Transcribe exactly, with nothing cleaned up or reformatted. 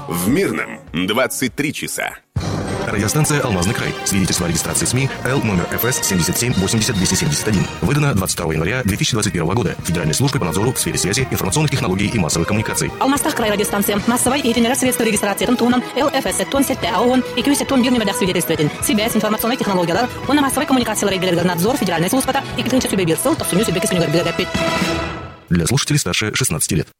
В Мирном двадцать три часа. Радиостанция «Алмазный край». Свидетельство о регистрации СМИ Л номер эф эс семьдесят семь восемьдесят двести семьдесят один. Выдано двадцать второго января две тысячи двадцать первого года Федеральной службой по надзору в сфере связи, информационных технологий и массовых коммуникаций. Алмастах край радиостанция. Массовой и генерация средства регистрации тонтуном Л эф эс тон сетте АОН и кюсе тон бирнемедах свидетельствователь. Связь, информационные технологии, он на массовой коммуникации надзор Федеральной службы и китынча сюбе бирсел, то сумю сюбе кисунюгар биргапит. Для слушателей старше шестнадцати лет.